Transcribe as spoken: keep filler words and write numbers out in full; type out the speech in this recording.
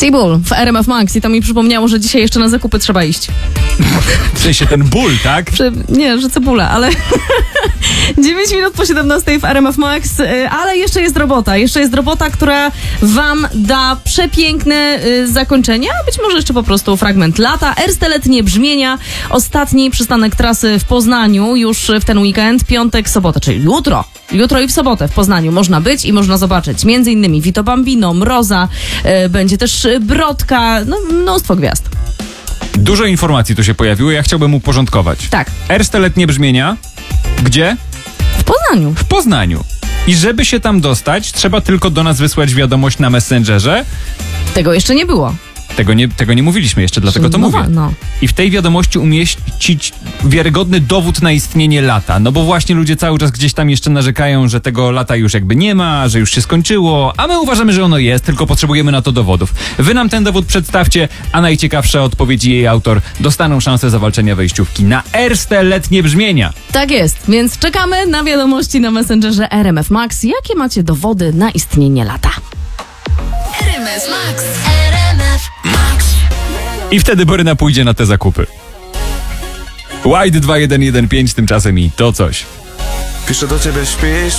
Seabull w R M F Max i to mi przypomniało, że dzisiaj jeszcze na zakupy trzeba iść. W sensie ten ból, tak? Przy, nie, że cebula, ale dziewięć minut po siedemnastej w R M F Max, ale jeszcze jest robota. Jeszcze jest robota, która wam da przepiękne y, zakończenie, a być może jeszcze po prostu fragment lata. Erste-letnie brzmienia. Ostatni przystanek trasy w Poznaniu już w ten weekend, piątek, sobota, czyli jutro. Jutro i w sobotę w Poznaniu można być i można zobaczyć między innymi Vito Bambino, Mroza, y, będzie też Brodka, no mnóstwo gwiazd. Dużo informacji tu się pojawiło, ja chciałbym uporządkować. Tak. Erste-letnie brzmienia. Gdzie? W Poznaniu. W Poznaniu. I żeby się tam dostać, trzeba tylko do nas wysłać wiadomość na Messengerze. Tego jeszcze nie było. Tego nie, tego nie mówiliśmy jeszcze, dlatego to no, mówię. No. I w tej wiadomości umieścić wiarygodny dowód na istnienie lata. No bo właśnie ludzie cały czas gdzieś tam jeszcze narzekają, że tego lata już jakby nie ma, że już się skończyło, a my uważamy, że ono jest, tylko potrzebujemy na to dowodów. Wy nam ten dowód przedstawcie, a najciekawsze odpowiedzi jej autor dostaną szansę zawalczenia wejściówki na Erste-letnie brzmienia. Tak jest, więc czekamy na wiadomości na Messengerze R M F Max. Jakie macie dowody na istnienie lata? R M F Max. R M F Max. I wtedy Boryna pójdzie na te zakupy. White dwa jeden jeden pięć tymczasem i to coś. Piszę do ciebie, śpisz.